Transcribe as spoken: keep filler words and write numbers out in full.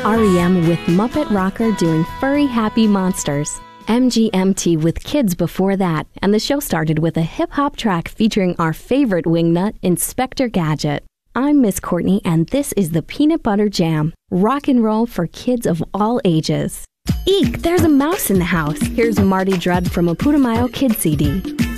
R E M with Muppet Rocker doing Furry Happy Monsters. M G M T with Kids before that, and the show started with a hip-hop track featuring our favorite wingnut, Inspector Gadget. I'm Miss Courtney, and this is the Peanut Butter Jam, rock and roll for kids of all ages. Eek, there's a mouse in the house. Here's Marty Drudd from a Putumayo Kid C D.